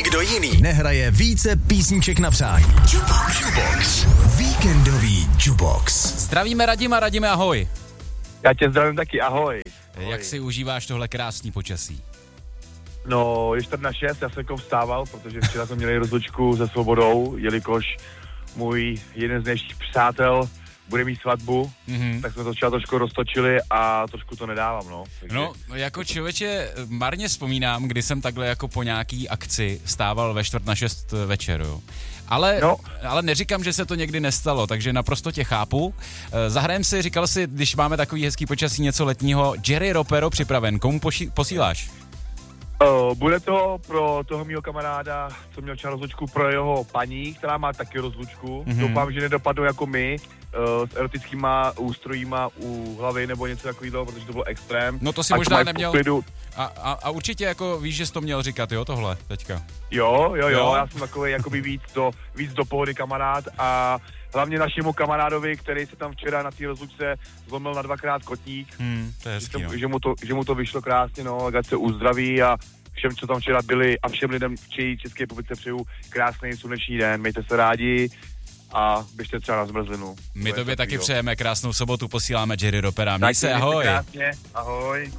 Nikdo jiný nehraje více písniček na přání. Jubox. Víkendový Jubox. Zdravíme Radima, Radime, ahoj. Já tě zdravím taky, ahoj. Jak si užíváš tohle krásný počasí? No, je 4:06, já jsem jako vstával, protože včera jsme měli rozlučku se Svobodou, jelikož můj jeden z nejlepších přátel bude mít svatbu, tak jsme to včera trošku roztočili a trošku to nedávám, no. Takže... No, jako člověče, marně vzpomínám, kdy jsem takhle jako po nějaký akci vstával ve 5:45 večer, jo. Ale neříkám, že se to někdy nestalo, takže naprosto tě chápu. Zahrajem si, říkal jsi, když máme takový hezký počasí, něco letního, Jerry Ropero připraven, komu posíláš? Bude to pro toho mýho kamaráda, co měl včera rozlučku, pro jeho paní, která má taky rozlučku. Doufám, že nedopadnou jako my, s erotickýma ústrojíma u hlavy nebo něco takového, protože to bylo extrém. No to si možná neměl. A určitě jako víš, že jsi to měl říkat, jo, tohle teďka. Jo, já jsem takový jakoby víc do pohody kamarád a hlavně našemu kamarádovi, který se tam včera na té rozlučce zlomil na 2x kotník. To je hezký, no. že mu to vyšlo krásně, no, ať se uzdraví a všem, co tam včera byli a všem lidem v České republice přeju krásný slunečný den, mějte se rádi a běžte třeba na zmrzlinu. My tobě taky přejeme krásnou sobotu, posíláme Jerry Ropera. Měj se, ahoj. Krásně, ahoj.